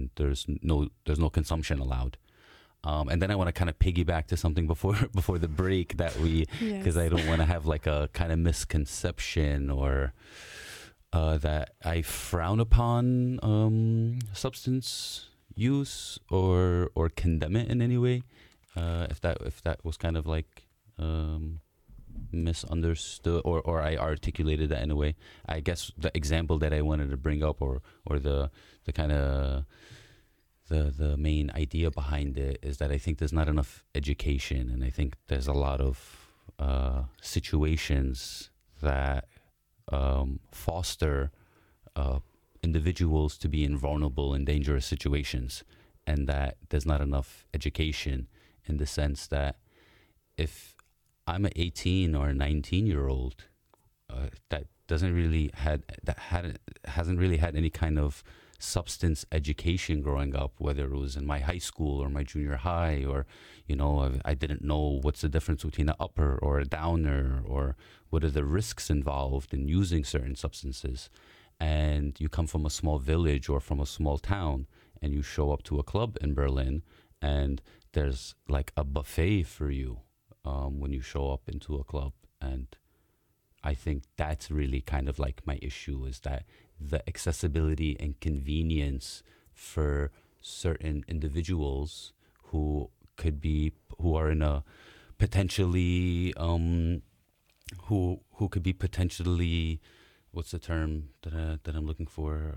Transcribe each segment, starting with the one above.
and there's no consumption allowed. And then I want to kind of piggyback to something before the break that because I don't want to have like a kind of misconception or that I frown upon substance use or condemn it in any way. If that was kind of like misunderstood or I articulated that in a way. I guess the example that I wanted to bring up or the kind of the main idea behind it is that I think there's not enough education, and I think there's a lot of situations that foster individuals to be in vulnerable and dangerous situations, and that there's not enough education in the sense that if I'm an 18 or a 19-year-old that hasn't really had any kind of substance education growing up, whether it was in my high school or my junior high, or I didn't know what's the difference between an upper or a downer, or what are the risks involved in using certain substances. And you come from a small village or from a small town and you show up to a club in Berlin and there's like a buffet for you when you show up into a club. And I think that's really kind of like my issue, is that the accessibility and convenience for certain individuals who are in a potentially who could be potentially, what's the term that I'm looking for,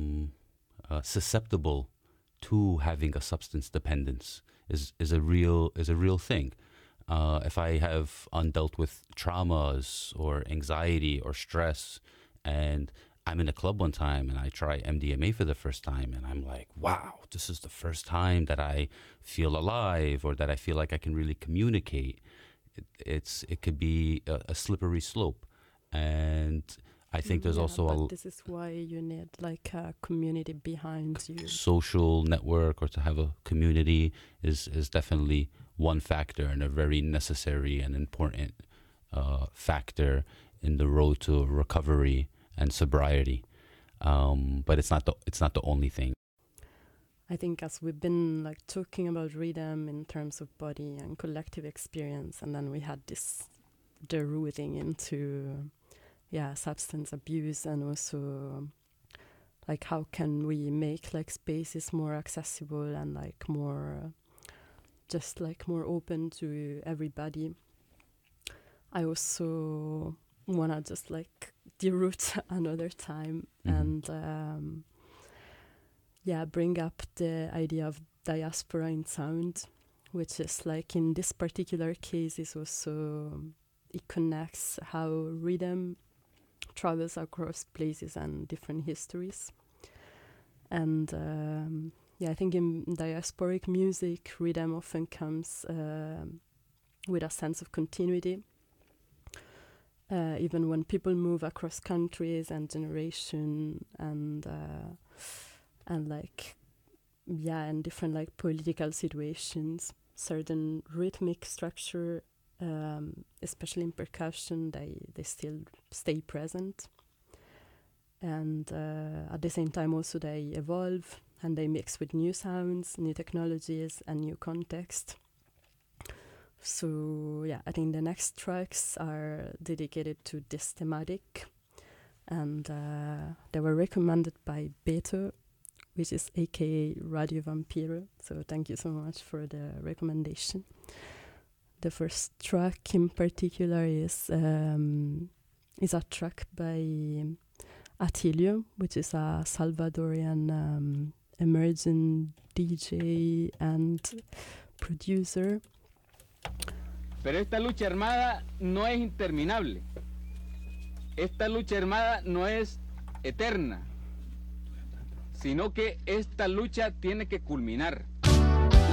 susceptible to having a substance dependence is a real thing. If I have undealt with traumas or anxiety or stress, and I'm in a club one time and I try MDMA for the first time, and I'm like, wow, this is the first time that I feel alive, or that I feel like I can really communicate. It could be a slippery slope, and I think there's also this is why you need like a community behind you. Social network, or to have a community is definitely one factor, and a very necessary and important factor in the road to recovery and sobriety. But it's not the only thing. I think as we've been like talking about rhythm in terms of body and collective experience, and then we had the rooting into substance abuse, and also like how can we make like spaces more accessible and like more just like more open to everybody. I also wanna just like deroot another time and bring up the idea of diaspora in sound, which is like in this particular case is also, it connects how rhythm travels across places and different histories. And I think in diasporic music, rhythm often comes with a sense of continuity. Even when people move across countries and generation and in different like political situations, certain rhythmic structure, especially in percussion, they still stay present. And at the same time also they evolve and they mix with new sounds, new technologies and new context. So I think the next tracks are dedicated to this thematic, and they were recommended by Beto, which is aka Radio Vampiro. So thank you so much for the recommendation. The first track in particular is a track by Atilio, which is a Salvadorian emerging DJ and producer. Pero esta lucha armada no es interminable. Esta lucha armada no es eterna, sino que esta lucha tiene que culminar.